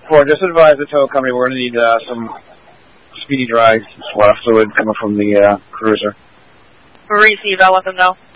10-4, just advise the tow company we're going to need some speedy dry water fluid coming from the cruiser. Receive, I'll let them know.